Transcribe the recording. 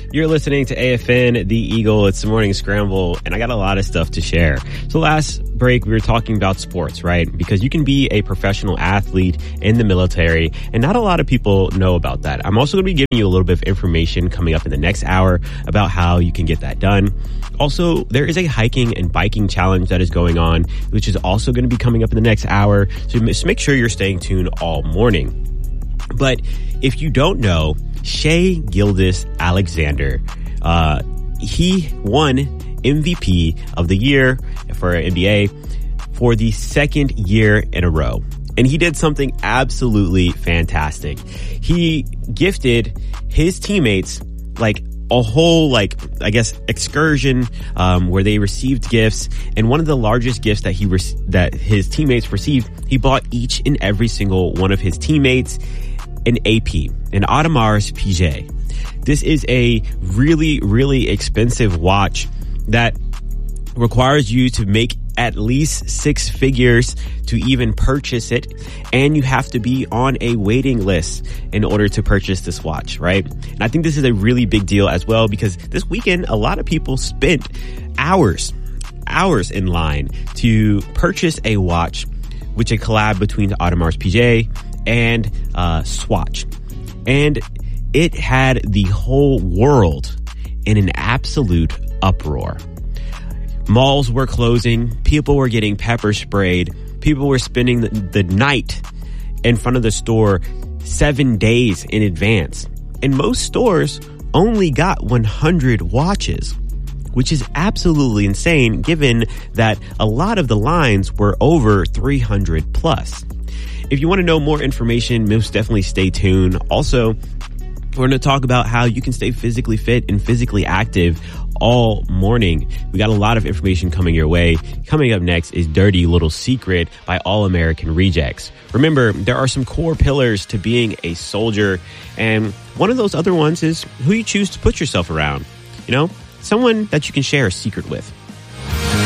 You're listening to AFN, The Eagle. It's the Morning Scramble, and I got a lot of stuff to share. So last break, we were talking about sports, right? Because you can be a professional athlete in the military, and not a lot of people know about that. I'm also going to be giving you a little bit of information coming up in the next hour about how you can get that done. Also, there is a hiking and biking challenge that is going on, which is also going to be coming up in the next hour. So just make sure you're staying tuned all morning. But if you don't know, Shai Gilgeous-Alexander, he won MVP of the year for NBA for the second year in a row. And he did something absolutely fantastic. He gifted his teammates like a whole, excursion, where they received gifts. And one of the largest gifts that that his teammates received, he bought each and every single one of his teammates an AP, an Audemars Piguet. This is a really, really expensive watch that requires you to make at least six figures to even purchase it. And you have to be on a waiting list in order to purchase this watch, right? And I think this is a really big deal as well, because this weekend, a lot of people spent hours in line to purchase a watch, which a collab between Audemars Piguet and Swatch. And it had the whole world in an absolute uproar. Malls were closing. People were getting pepper sprayed. People were spending the night in front of the store 7 days in advance. And most stores only got 100 watches, which is absolutely insane given that a lot of the lines were over 300 plus. If you want to know more information, most definitely stay tuned. Also, we're going to talk about how you can stay physically fit and physically active all morning. We got a lot of information coming your way. Coming up next is Dirty Little Secret by All American Rejects. Remember, there are some core pillars to being a soldier, and one of those other ones is who you choose to put yourself around. You know, someone that you can share a secret with.